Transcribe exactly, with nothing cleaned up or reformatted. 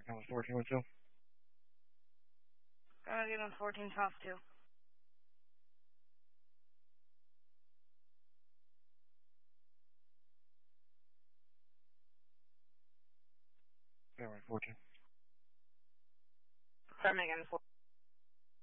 That was fourteen with two. Gonna get on fourteen top two. Yeah, right, fourteen. Affirmative again, four.